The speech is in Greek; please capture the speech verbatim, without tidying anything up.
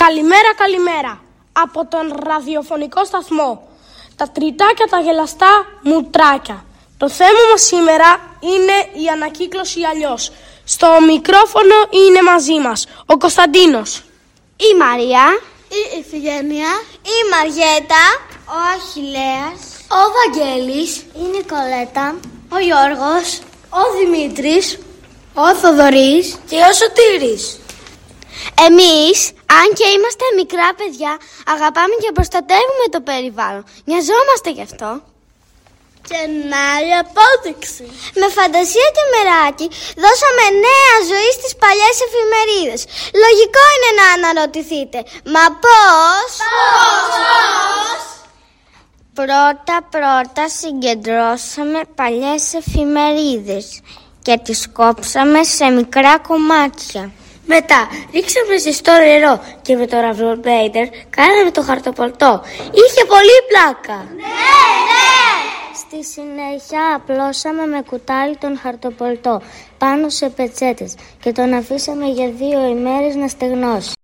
Καλημέρα, καλημέρα από τον ραδιοφωνικό σταθμό. Τα τριτάκια τα γελαστά μουτράκια. Το θέμα μας σήμερα είναι η ανακύκλωση αλλιώς. Στο μικρόφωνο είναι μαζί μας ο Κωνσταντίνος, η Μαρία, η Ιφηγένεια, η Μαριέτα, ο Αχιλλέας, ο Βαγγέλης, η Νικολέτα, ο Γιώργος, ο Δημήτρης, ο Θοδωρής και ο Σωτήρης. Εμείς, αν και είμαστε μικρά παιδιά, αγαπάμε και προστατεύουμε το περιβάλλον. Νοιαζόμαστε γι' αυτό. Και να η απόδειξη. Με φαντασία και μεράκι δώσαμε νέα ζωή στις παλιές εφημερίδες. Λογικό είναι να αναρωτηθείτε, μα πώς? Πώς? Πρώτα πρώτα συγκεντρώσαμε παλιές εφημερίδες και τις κόψαμε σε μικρά κομμάτια. Μετά ρίξαμε ζεστό νερό και με το ραβιομπέιντερ κάναμε το χαρτοπολτό. Είχε πολύ πλάκα. Ναι, ναι! Στη συνέχεια απλώσαμε με κουτάλι τον χαρτοπολτό πάνω σε πετσέτες και τον αφήσαμε για δύο ημέρες να στεγνώσει.